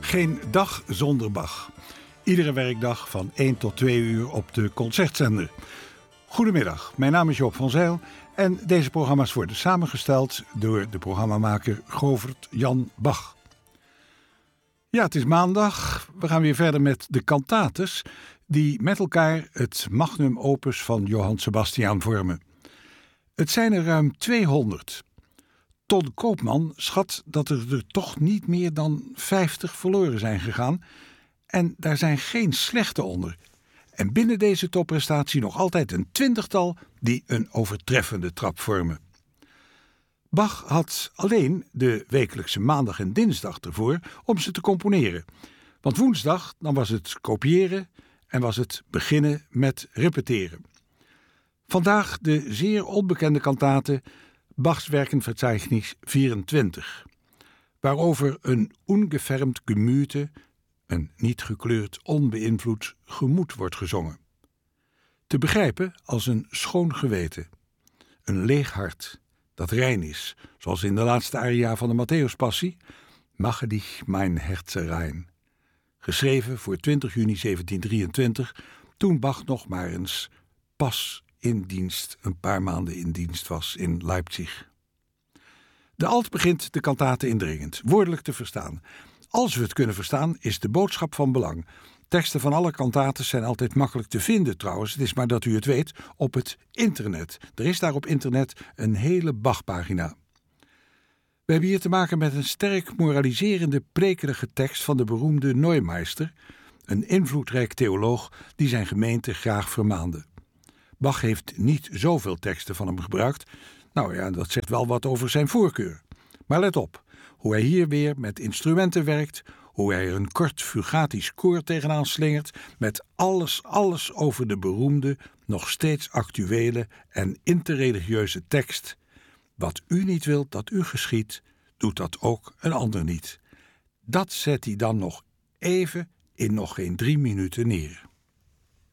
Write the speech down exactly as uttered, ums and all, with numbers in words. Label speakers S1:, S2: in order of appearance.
S1: Geen dag zonder Bach. Iedere werkdag van één tot twee uur op de Concertzender. Goedemiddag, mijn naam is Joop van Zijl en deze programma's worden samengesteld door de programmamaker Govert Jan Bach. Ja, het is maandag. We gaan weer verder met de cantates die met elkaar het magnum opus van Johann Sebastian vormen. Het zijn er ruim tweehonderd. Ton Koopman schat dat er, er toch niet meer dan vijftig verloren zijn gegaan en daar zijn geen slechte onder. En binnen deze topprestatie nog altijd een twintigtal die een overtreffende trap vormen. Bach had alleen de wekelijkse maandag en dinsdag ervoor om ze te componeren. Want woensdag dan was het kopiëren en was het beginnen met repeteren. Vandaag de zeer onbekende kantate Bachs Werkenverzeichnis vierentwintig, waarover een ungefärbt Gemüte, een niet gekleurd, onbeïnvloed gemoed wordt gezongen. Te begrijpen als een schoon geweten, een leeg hart dat rein is, zoals in de laatste aria van de Matthäuspassie, Mache dich mein Herze rein, geschreven voor twintig juni zeventienhonderddrieëntwintig, toen Bach nog maar eens pas in dienst, een paar maanden in dienst was in Leipzig. De alt begint de kantate indringend, woordelijk te verstaan. Als we het kunnen verstaan, is de boodschap van belang. Teksten van alle kantates zijn altijd makkelijk te vinden trouwens. Het is maar dat u het weet op het internet. Er is daar op internet een hele Bach-pagina. We hebben hier te maken met een sterk moraliserende, prekerige tekst van de beroemde Neumeister, een invloedrijk theoloog die zijn gemeente graag vermaande. Bach heeft niet zoveel teksten van hem gebruikt. Nou ja, dat zegt wel wat over zijn voorkeur. Maar let op, hoe hij hier weer met instrumenten werkt, hoe hij er een kort fugatisch koor tegenaan slingert, met alles, alles over de beroemde, nog steeds actuele en interreligieuze tekst. Wat u niet wilt dat u geschiedt, doet dat ook een ander niet. Dat zet hij dan nog even in nog geen drie minuten neer.